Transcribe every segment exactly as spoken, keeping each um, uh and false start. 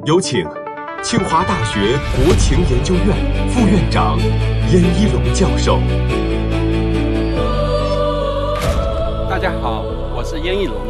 有请清华大学国情研究院副院长燕一龙教授。 大家好，我是燕一龙。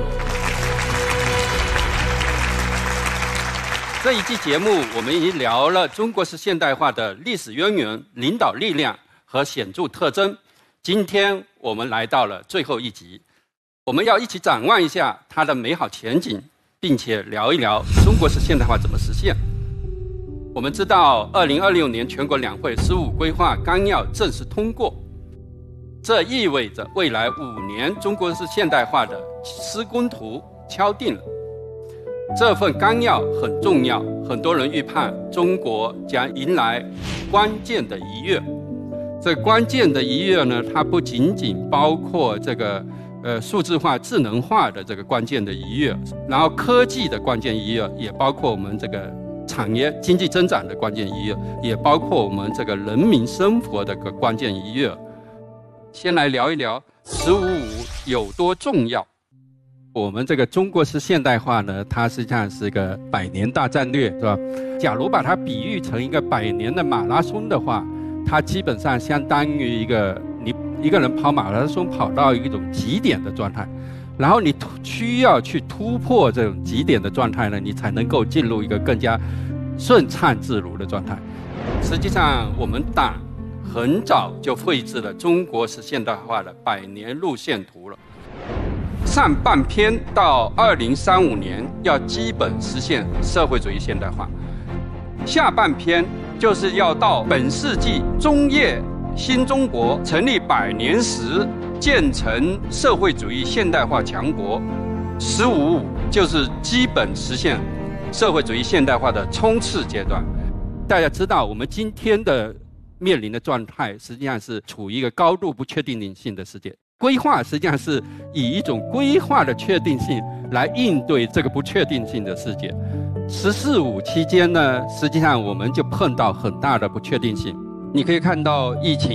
这一期节目我们已经聊了中国式现代化的历史渊源、领导力量和显著特征。今天我们来到了最后一集，我们要一起展望一下它的美好前景，并且聊一聊中国式现代化怎么实现。我们知道二零二六年全国两会十五规划纲要正式通过，这意味着未来五年中国式现代化的施工图敲定了。这份纲要很重要，很多人预判中国将迎来关键的一跃。这关键的一跃呢，它不仅仅包括这个呃数字化、智能化的这个关键的一跃，然后科技的关键一跃，也包括我们这个产业经济增长的关键一跃，也包括我们这个人民生活的个关键一跃。先来聊一聊十五五有多重要。我们这个中国式现代化呢，它实际上是一个百年大战略，是吧？假如把它比喻成一个百年的马拉松的话，它基本上相当于一个你一个人跑马拉松跑到一种极点的状态，然后你需要去突破这种极点的状态呢，你才能够进入一个更加顺畅自如的状态。实际上，我们党很早就绘制了中国式现代化的百年路线图了。上半篇到二零三五年要基本实现社会主义现代化，下半篇就是要到本世纪中叶新中国成立百年时建成社会主义现代化强国。十五五就是基本实现社会主义现代化的冲刺阶段。大家知道，我们今天的面临的状态实际上是处于一个高度不确定性的世界。规划实际上是以一种规划的确定性来应对这个不确定性的世界。十四五期间呢，实际上我们就碰到很大的不确定性。你可以看到疫情